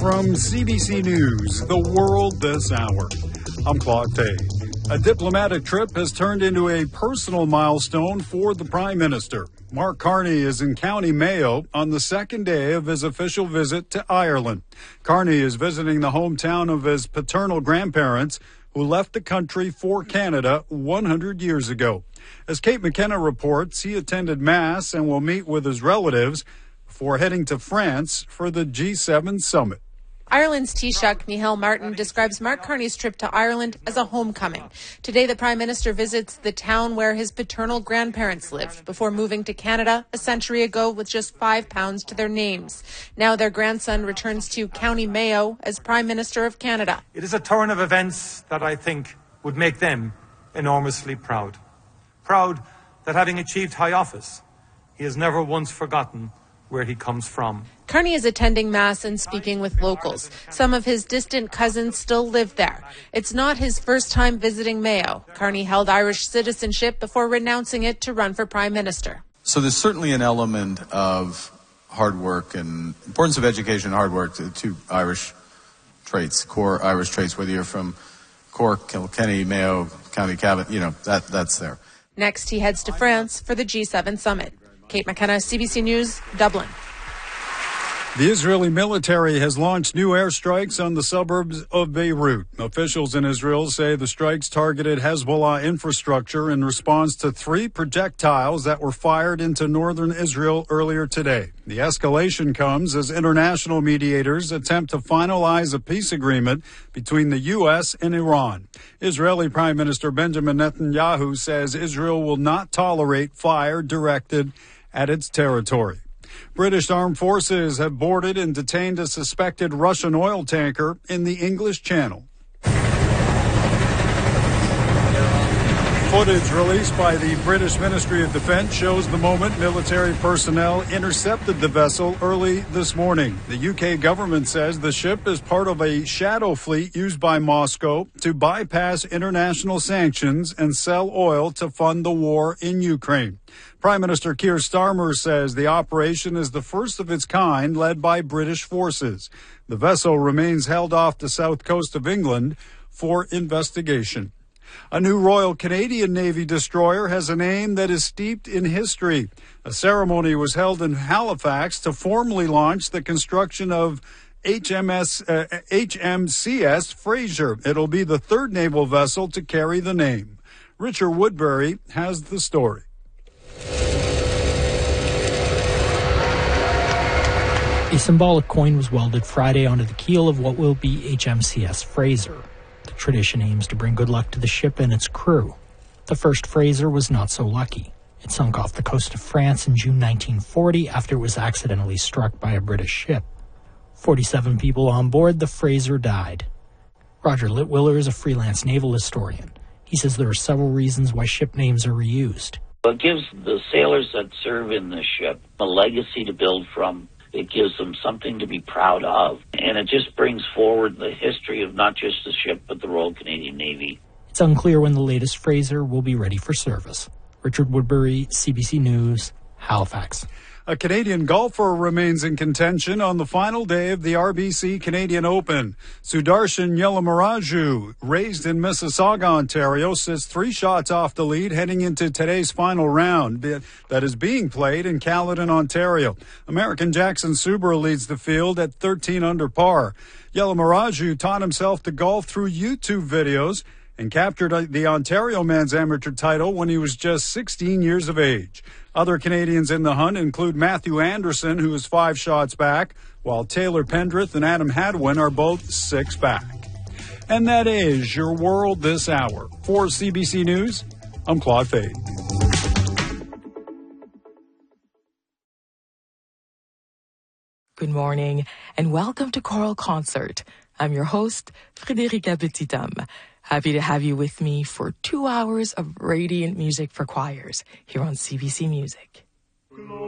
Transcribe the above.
From CBC News, The World This Hour, I'm Claude Fay. A diplomatic trip has turned into a personal milestone for the Prime Minister. Mark Carney is in County Mayo on the second day of his official visit to Ireland. Carney is visiting the hometown of his paternal grandparents, who left the country for Canada 100 years ago. As Kate McKenna reports, he attended Mass and will meet with his relatives before heading to France for the G7 summit. Ireland's Taoiseach Micheál Martin describes Mark Carney's trip to Ireland as a homecoming. Today, the Prime Minister visits the town where his paternal grandparents lived before moving to Canada a century ago with just £5 to their names. Now their grandson returns to County Mayo as Prime Minister of Canada. It is a turn of events that I think would make them enormously proud. Proud that having achieved high office, he has never once forgotten where he comes from. Carney is attending Mass and speaking with locals. Some of his distant cousins still live there. It's not his first time visiting Mayo. Carney held Irish citizenship before renouncing it to run for Prime Minister. So there's certainly an element of hard work and importance of education and hard work to two Irish traits, core Irish traits, whether you're from Cork, Kilkenny, Mayo, County Cavan, that's there. Next, he heads to France for the G7 summit. Kate McKenna, CBC News, Dublin. The Israeli military has launched new airstrikes on the suburbs of Beirut. Officials in Israel say the strikes targeted Hezbollah infrastructure in response to 3 projectiles that were fired into northern Israel earlier today. The escalation comes as international mediators attempt to finalize a peace agreement between the U.S. and Iran. Israeli Prime Minister Benjamin Netanyahu says Israel will not tolerate fire directed at its territory. British armed forces have boarded and detained a suspected Russian oil tanker in the English Channel. Footage released by the British Ministry of Defence shows the moment military personnel intercepted the vessel early this morning. The UK government says the ship is part of a shadow fleet used by Moscow to bypass international sanctions and sell oil to fund the war in Ukraine. Prime Minister Keir Starmer says the operation is the first of its kind led by British forces. The vessel remains held off the south coast of England for investigation. A new Royal Canadian Navy destroyer has a name that is steeped in history. A ceremony was held in Halifax to formally launch the construction of HMCS Fraser. It'll be the third naval vessel to carry the name. Richard Woodbury has the story. A symbolic coin was welded Friday onto the keel of what will be HMCS Fraser. The tradition aims to bring good luck to the ship and its crew. The first Fraser was not so lucky. It sunk off the coast of France in June 1940 after it was accidentally struck by a British ship. 47 people on board the Fraser died. Roger Litwiller is a freelance naval historian. He says there are several reasons why ship names are reused. It gives the sailors that serve in the ship a legacy to build from. It gives them something to be proud of. And it just brings forward the history of not just the ship, but the Royal Canadian Navy. It's unclear when the latest Fraser will be ready for service. Richard Woodbury, CBC News, Halifax. A Canadian golfer remains in contention on the final day of the RBC Canadian Open. Sudarshan Yelamaraju, raised in Mississauga, Ontario, sits 3 shots off the lead heading into today's final round that is being played in Caledon, Ontario. American Jackson Subra leads the field at 13 under par. Yelamaraju taught himself to golf through YouTube videos and captured the Ontario Men's Amateur title when he was just 16 years of age. Other Canadians in the hunt include Matthew Anderson, who is 5 shots back, while Taylor Pendrith and Adam Hadwin are both 6 back. And that is your World This Hour. For CBC News, I'm Claude Fade. Good morning and welcome to Choral Concert. I'm your host, Frédérica Petitam. Happy to have you with me for 2 hours of radiant music for choirs here on CBC Music.